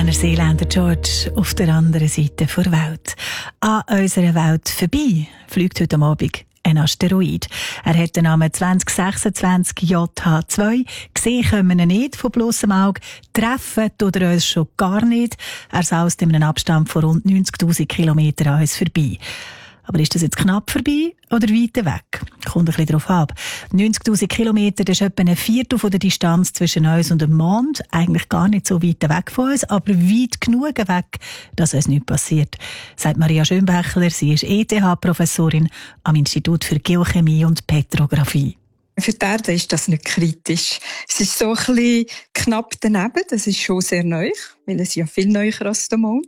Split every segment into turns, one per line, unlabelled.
Seeländer George auf der anderen Seite der Welt. An unserer Welt vorbei fliegt heute Abend ein Asteroid. Er hat den Namen 2026 JH2. Gesehen können wir ihn nicht von bloßem Auge. Treffen tut er uns schon gar nicht. Er saust in einem Abstand von rund 90'000 Kilometern an uns vorbei. Aber ist das jetzt knapp vorbei oder weiter weg? Kommt ein bisschen darauf ab. 90'000 Kilometer, das ist etwa ein Viertel von der Distanz zwischen uns und dem Mond. Eigentlich gar nicht so weit weg von uns, aber weit genug weg, dass uns nichts passiert. Sagt Maria Schönbächler. Sie ist ETH-Professorin am Institut für Geochemie und Petrographie.
Für die Erde ist das nicht kritisch. Es ist so ein bisschen knapp daneben. Das ist schon sehr neu, weil es ja viel neuer als der Mond.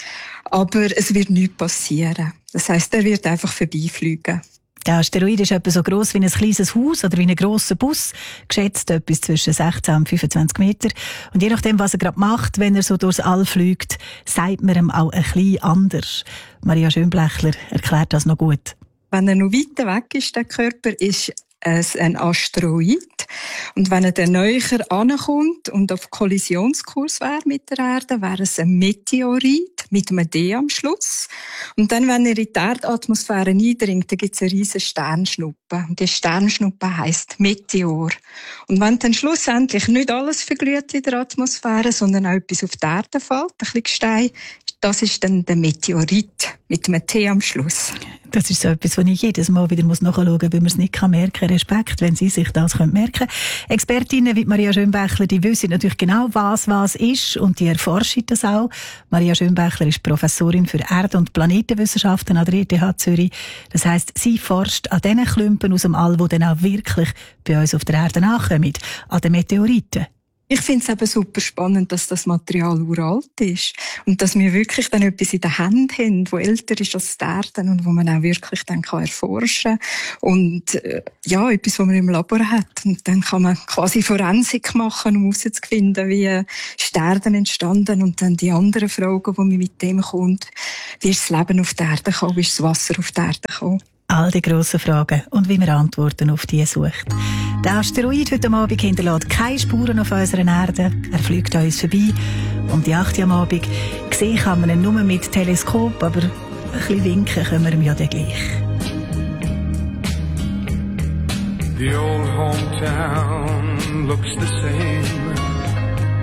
Aber es wird nichts passieren. Das heisst, er wird einfach vorbeifliegen.
Der Asteroid ist etwa so gross wie ein kleines Haus oder wie ein grosser Bus, geschätzt etwas zwischen 16 und 25 Meter. Und je nachdem, was er gerade macht, wenn er so durchs All fliegt, sagt man ihm auch ein bisschen anders. Maria Schönbächler erklärt das noch gut.
Wenn er noch weiter weg ist, der Körper, ist es ein Asteroid. Und wenn er dann näher ankommt und auf Kollisionskurs wäre mit der Erde, wäre es ein Meteorit mit einem D am Schluss. Und dann, wenn er in die Erdatmosphäre eindringt, dann gibt es eine riesige Sternschnuppe. Und die Sternschnuppe heisst Meteor. Und wenn dann schlussendlich nicht alles verglüht in der Atmosphäre, sondern auch etwas auf die Erde fällt, ein bisschen Gestein, das ist dann der Meteorit mit einem T am Schluss.
Das ist so etwas, was ich jedes Mal wieder nachschauen muss, weil man es nicht merken kann. Respekt, wenn Sie sich das merken können. Expertinnen wie Maria Schönbächler, die wissen natürlich genau, was ist, und die erforschen das auch. Maria Schönbächler ist Professorin für Erde- und Planetenwissenschaften an der ETH Zürich. Das heisst, sie forscht an den Klumpen aus dem All, die dann auch wirklich bei uns auf der Erde nachkommen, an den Meteoriten.
Ich finde es eben super spannend, dass das Material uralt ist und dass wir wirklich dann etwas in der Hand haben, das älter ist als die Erde und wo man auch wirklich dann erforschen kann. Und ja, etwas, was man im Labor hat. Und dann kann man quasi Forensik machen, um herauszufinden, wie ist die Erde entstanden, und dann die anderen Fragen, die man mit dem kommt. Wie ist das Leben auf der Erde gekommen, wie ist das Wasser auf der Erde gekommen?
All die grossen Fragen und wie man Antworten auf die sucht. Der Asteroid heute Abend hinterlässt keine Spuren auf unserer Erde. Er fliegt an uns vorbei. Um die 8 Uhr am Abend. Sehen kann man ihn nur mit Teleskop, aber ein bisschen winken können wir ihm ja dann gleich.
The old hometown looks the same